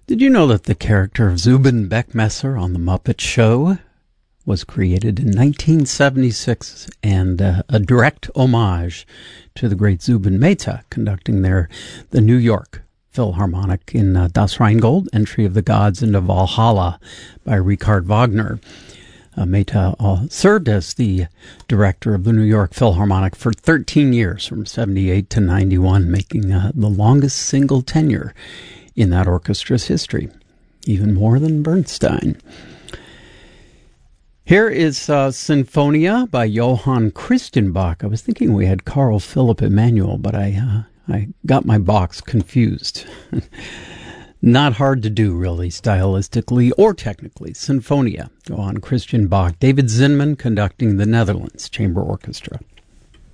Did you know that the character of Zubin Beckmesser on The Muppet Show was created in 1976 and a direct homage to the great Zubin Mehta conducting the New York Philharmonic in Das Rheingold, Entry of the Gods into Valhalla by Richard Wagner. Mehta served as the director of the New York Philharmonic for 13 years, from 78 to 91, making the longest single tenure in that orchestra's history, even more than Bernstein. Here is Sinfonia by Johann Christian Bach. I was thinking we had Carl Philipp Emanuel, but I got my box confused. Not hard to do, really, stylistically or technically. Sinfonia, Johann Christian Bach. David Zinman conducting the Netherlands Chamber Orchestra.